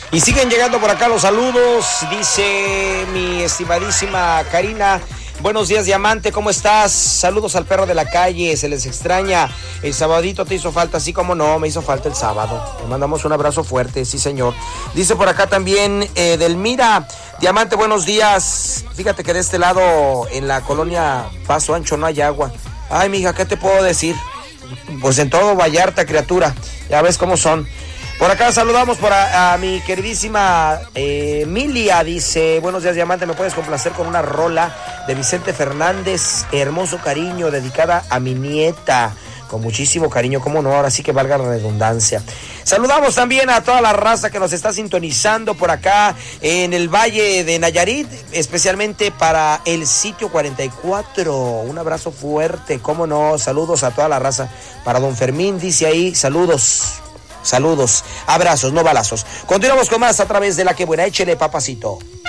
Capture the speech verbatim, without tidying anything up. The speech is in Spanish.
Y siguen llegando por acá los saludos, dice mi estimadísima Karina. Buenos días, Diamante, ¿cómo estás? Saludos al perro de la calle, se les extraña. El sabadito te hizo falta, así como no, me hizo falta el sábado. Le mandamos un abrazo fuerte, sí señor. Dice por acá también eh, Delmira, Diamante, buenos días. Fíjate que de este lado, en la colonia Paso Ancho, no hay agua. Ay, mija, ¿qué te puedo decir? Pues en todo Vallarta, criatura, ya ves cómo son. Por acá saludamos por a, a mi queridísima eh, Milia, dice, buenos días, Diamante, ¿me puedes complacer con una rola de Vicente Fernández, Hermoso Cariño, dedicada a mi nieta? Con muchísimo cariño, cómo no, ahora sí que valga la redundancia. Saludamos también a toda la raza que nos está sintonizando por acá en el Valle de Nayarit, especialmente para el sitio cuarenta y cuatro. Un abrazo fuerte, cómo no, saludos a toda la raza. Para don Fermín, dice ahí, saludos. Saludos, abrazos, no balazos. Continuamos con más a través de La Que Buena. Échele, papacito.